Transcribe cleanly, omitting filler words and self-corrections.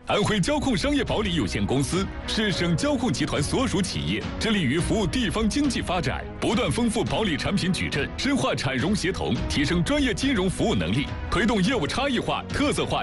安徽交控商业保理有限公司是省交控集团所属企业，致力于服务地方经济发展，不断丰富保理产品矩阵，深化产融协同，提升专业金融服务能力，推动业务差异化、特色化